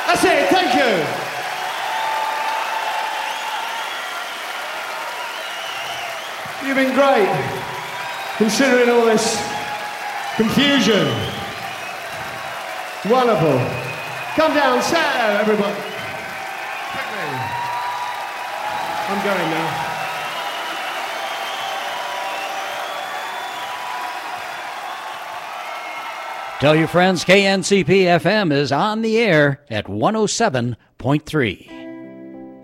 That's it, thank you. You've been great, considering all this confusion. Wonderful. Come down, say hello, everybody. Quickly. I'm going now. Tell your friends KNCP FM is on the air at 107.3.